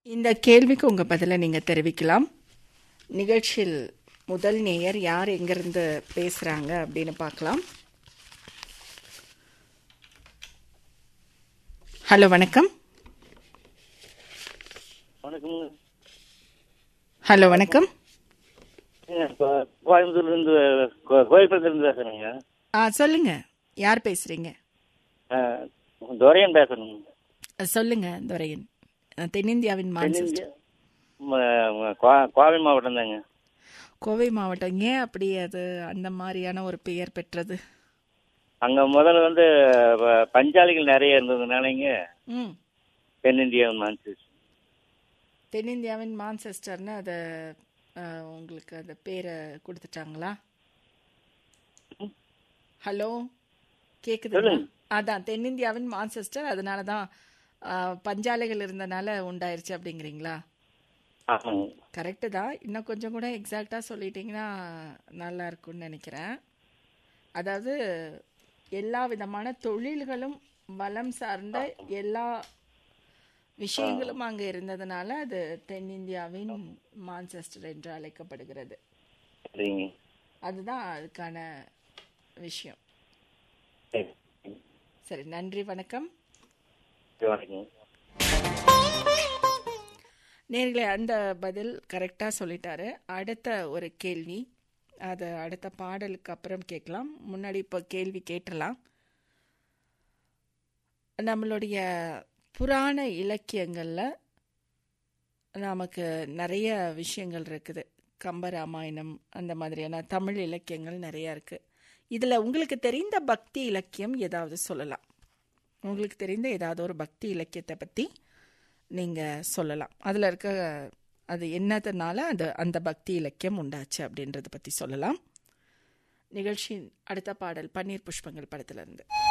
இந்த கேள்விக்கு உங்கள் பதிலை நீங்கள் தெரிவிக்கலாம். நிகழ்ச்சியில் முதல் நேயர் யார் எங்கேருந்து பேசுகிறாங்க அப்படின்னு பார்க்கலாம். ஹலோ, வணக்கம். ஹலோ, வணக்கம். கோயம்புத்தூர்லேருந்து கோயம்புத்தூர்லேருந்து பேசுகிறேங்க. சொல்லுங்க, யார் பேசுறீங்க? துரையன் பேசுறேங்க. சொல்லுங்க துரையன். தென்னிந்தியாவின் மான்செஸ்டர். கோவை மாவட்டம் தாங்க. கோவை மாவட்டம். ஏன் அப்படி அது அந்த மாதிரியான ஒரு பெயர் பெற்றது? அங்க முதல்ல பஞ்சாலிகள் நிறைய இருந்ததுனாலங்க தென்னிந்தியாவின் மான்செஸ்டர். தென்னிந்தியாவின் மான்செஸ்டர்னு அதை உங்களுக்கு அந்த பேரை கொடுத்துட்டாங்களா? ஹலோ, கேக்குதுங்களா? அதான் தென்னிந்தியாவின் மான்செஸ்டர், அதனால தான் பஞ்சாலைகள் இருந்தனால உண்டாயிருச்சு அப்படிங்கிறீங்களா? கரெக்டு தான். இன்னும் கொஞ்சம் கூட எக்ஸாக்டாக சொல்லிட்டீங்கன்னா நல்லா இருக்கும்னு நினைக்கிறேன். அதாவது எல்லா விதமான தொழில்களும் வளம் சார்ந்த எல்லா விஷயங்களும் அங்கே இருந்ததுனால அது தென்னிந்தியாவின் மான்செஸ்டர் என்று அழைக்கப்படுகிறது. அதுதான் அதுக்கான விஷயம். சரி, நன்றி, வணக்கம். நேர்களே, அந்த பதில் கரெக்டாக சொல்லிட்டாரு. அடுத்த ஒரு கேள்வி, அதை அடுத்த பாடலுக்கு அப்புறம் கேட்கலாம். முன்னாடி இப்போ கேள்வி கேட்டலாம். நம்மளுடைய புராண இலக்கியங்களில் நமக்கு நிறைய விஷயங்கள் இருக்குது. கம்பராமாயணம், அந்த மாதிரியான தமிழ் இலக்கியங்கள் நிறையா இருக்குது. இதில் உங்களுக்கு தெரிந்த பக்தி இலக்கியம் ஏதாவது சொல்லலாம். உங்களுக்கு தெரிந்த ஏதாவது ஒரு பக்தி இலக்கியத்தை பற்றி நீங்கள் சொல்லலாம். அதில் இருக்க அது என்னதுனால அந்த பக்தி இலக்கியம் உண்டாச்சு அப்படின்றத பற்றி சொல்லலாம். நிகழ்ச்சியின் அடுத்த பாடல் பன்னீர் புஷ்பங்கள் படத்திலிருந்து.